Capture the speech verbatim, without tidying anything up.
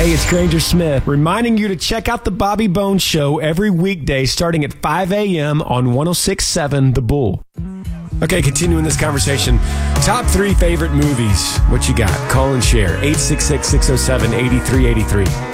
Hey, it's Granger Smith, reminding you to check out the Bobby Bones Show every weekday starting at five a.m. on one oh six point seven The Bull. Okay, continuing this conversation. Top three favorite movies. What you got? Call and share. eight six six, six oh seven, eight three eight three.